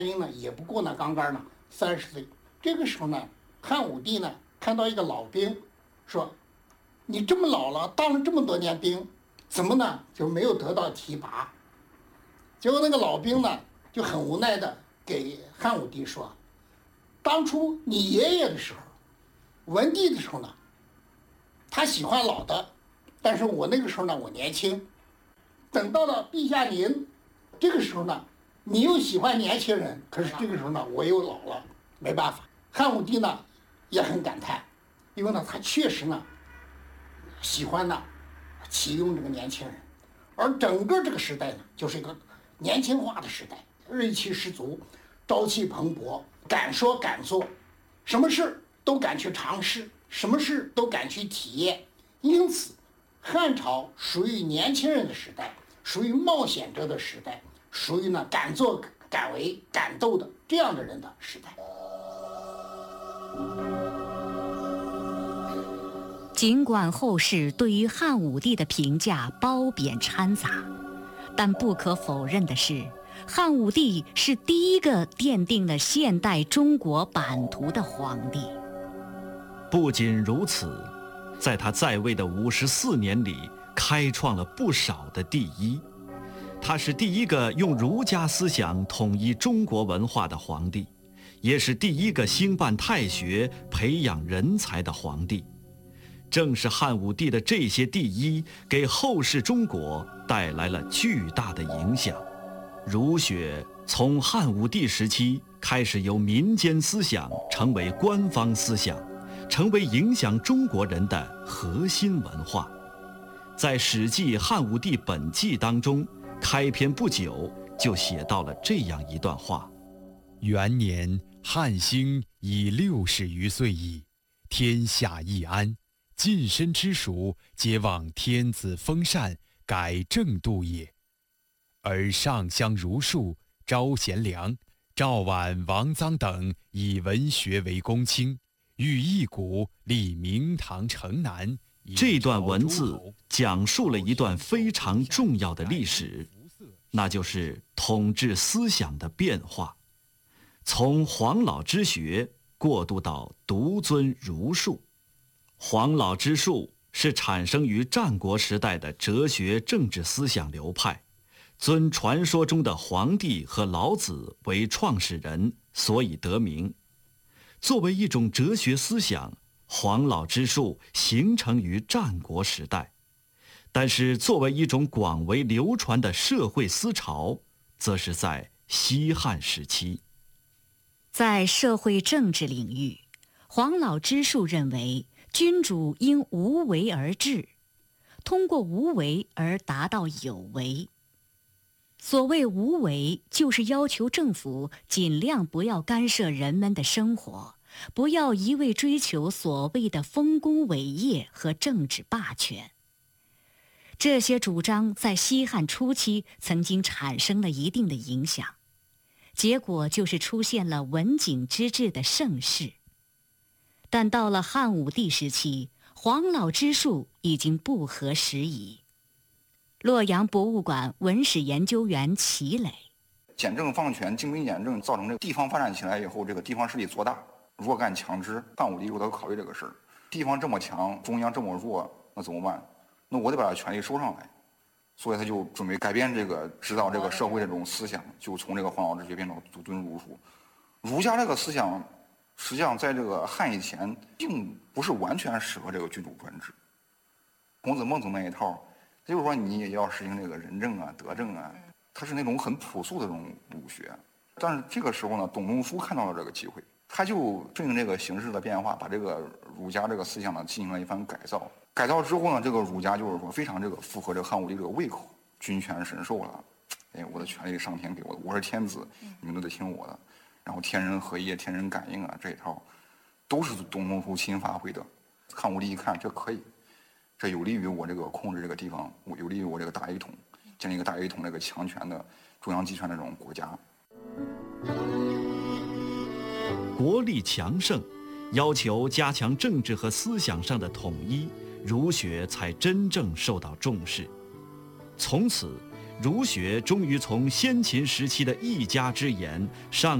因呢也不过呢刚刚呢30岁。这个时候呢，汉武帝呢看到一个老兵，说：“你这么老了，当了这么多年兵，怎么呢就没有得到提拔？”结果那个老兵呢就很无奈的给汉武帝说：“当初你爷爷的时候，文帝的时候呢，他喜欢老的，但是我那个时候呢我年轻，等到了陛下您这个时候呢，你又喜欢年轻人，可是这个时候呢我又老了，没办法。”汉武帝呢也很感叹，因为呢他确实呢喜欢呢启用这个年轻人，而整个这个时代呢就是一个年轻化的时代，锐气十足，朝气蓬勃，敢说敢做，什么事都敢去尝试，什么事都敢去体验。因此汉朝属于年轻人的时代，属于冒险者的时代，属于呢敢作敢为敢斗的这样的人的时代。 尽管后世对于汉武帝的评价褒贬掺杂，但不可否认的是，汉武帝是第一个奠定了现代中国版图的皇帝。 不仅如此，在他在位的54年里，开创了不少的第一。他是第一个用儒家思想统一中国文化的皇帝，也是第一个兴办太学、培养人才的皇帝。正是汉武帝的这些第一，给后世中国带来了巨大的影响。儒学从汉武帝时期开始由民间思想成为官方思想，成为影响中国人的核心文化。在《史记·汉武帝本纪》当中，开篇不久就写到了这样一段话： 元年，汉兴已60余岁矣，天下易安，近身之属，皆望天子封禅，改正度也。而上相儒术，招贤良、赵绾、王臧等以文学为公卿，欲一古立明堂城南。 这段文字讲述了一段非常重要的历史，那就是统治思想的变化，从黄老之学过渡到独尊儒术。黄老之术是产生于战国时代的哲学政治思想流派，尊传说中的黄帝和老子为创始人，所以得名。作为一种哲学思想，黄老之术形成于战国时代，但是作为一种广为流传的社会思潮，则是在西汉时期。 在社会政治领域，黄老之术认为君主应无为而治，通过无为而达到有为。所谓无为，就是要求政府尽量不要干涉人们的生活，不要一味追求所谓的丰功伟业和政治霸权。这些主张在西汉初期曾经产生了一定的影响，结果就是出现了文景之治的盛世。但到了汉武帝时期，黄老之术已经不合时宜。洛阳博物馆文史研究员齐磊： 简政放权、精兵简政，造成这个地方发展起来以后，这个地方势力做大，弱干强支。汉武帝又得考虑这个事儿，地方这么强，中央这么弱，那怎么办？那我得把权力收上来。所以他就准备改变这个指导这个社会这种思想，就从这个黄老之学变到独尊儒术。儒家这个思想，实际上在这个汉以前，并不是完全适合这个君主专制。孔子、孟子那一套，就是说你也要实行这个仁政啊、德政啊，它是那种很朴素的这种儒学。但是这个时候呢，董仲舒看到了这个机会，他就顺应这个形势的变化，把这个儒家这个思想呢进行了一番改造。改造之后呢，这个儒家就是说非常这个符合这个汉武帝这个胃口，君权神授了，哎，我的权力上天给我的，我是天子，你们都得听我的。然后天人合一、天人感应啊，这一套都是董仲舒亲发挥的。汉武帝一看，这可以，这有利于我这个控制这个地方，有利于我这个大一统，建立一个大一统这个强权的中央集权的这种国家。 国力强盛，要求加强政治和思想上的统一，儒学才真正受到重视。从此， 儒学终于从先秦时期的一家之言上